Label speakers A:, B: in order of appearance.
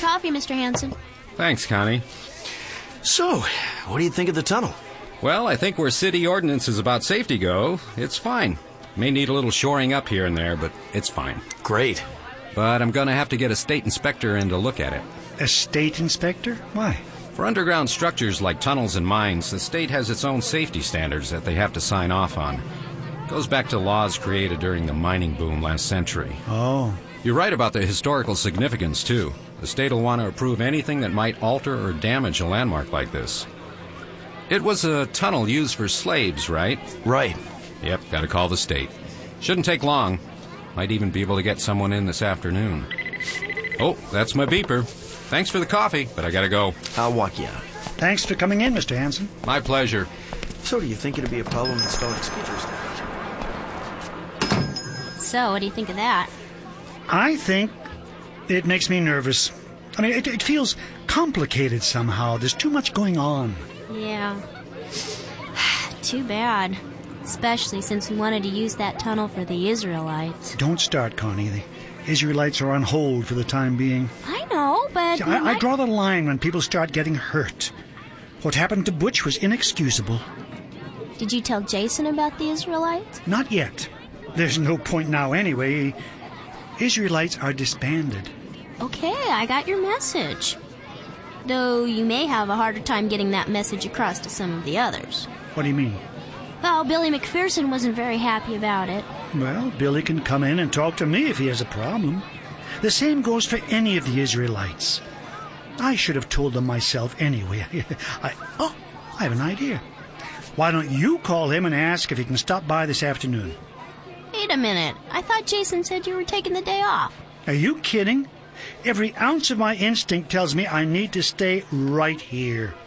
A: coffee, Mr. Hansen.
B: Thanks, Connie.
C: So, what do you think of the tunnel?
B: Well, I think where city ordinances about safety go, it's fine. May need a little shoring up here and there, but it's fine.
C: Great.
B: But I'm going to have to get a state inspector in to look at it.
D: A state inspector? Why?
B: For underground structures like tunnels and mines, the state has its own safety standards that they have to sign off on. It goes back to laws created during the mining boom last century.
D: Oh.
B: You're right about the historical significance, too. The state will want to approve anything that might alter or damage a landmark like this. It was a tunnel used for slaves, right?
C: Right.
B: Yep, gotta call the state. Shouldn't take long. Might even be able to get someone in this afternoon. Oh, that's my beeper. Thanks for the coffee, but I gotta go.
C: I'll walk you out.
D: Thanks for coming in, Mr. Hansen.
B: My pleasure.
C: So, do you think it'd be a problem installing speakers now?
A: So, what do you think of that?
D: I think it makes me nervous. I mean, it feels complicated somehow. There's too much going on.
A: Yeah. Too bad. Especially since we wanted to use that tunnel for the Israelites.
D: Don't start, Connie. The Israelites are on hold for the time being.
A: I know, but...
D: I draw the line when people start getting hurt. What happened to Butch was inexcusable.
A: Did you tell Jason about the Israelites?
D: Not yet. There's no point now anyway. Israelites are disbanded.
A: Okay, I got your message. Though you may have a harder time getting that message across to some of the others.
D: What do you mean?
A: Well, Billy McPherson wasn't very happy about it.
D: Well, Billy can come in and talk to me if he has a problem. The same goes for any of the Israelites. I should have told them myself anyway. I have an idea. Why don't you call him and ask if he can stop by this afternoon?
A: Wait a minute. I thought Jason said you were taking the day off.
D: Are you kidding? Every ounce of my instinct tells me I need to stay right here.